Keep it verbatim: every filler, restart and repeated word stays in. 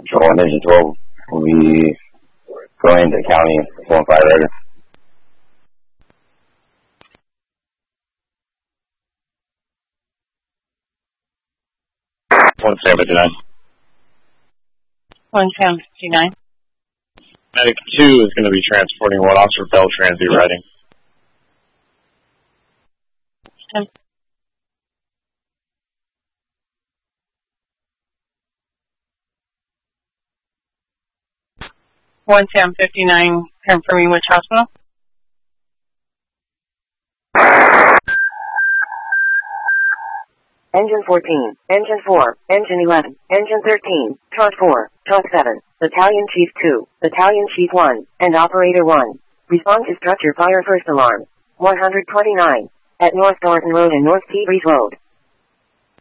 Control and Engine twelve will be going to the county and perform fire record. One Sam fifty-nine. One Sam fifty-nine. Medic two is going to be transporting one Officer Bell Transit riding. Sam. One Sam fifty-nine, confirming which hospital? Engine fourteen, Engine four, Engine eleven, Engine thirteen, Chart four, Chart seven, Battalion Chief two, Battalion Chief one, and Operator one. Respond to structure fire first alarm. one twenty-nine, at North Thornton Road and North Seabreeze Road.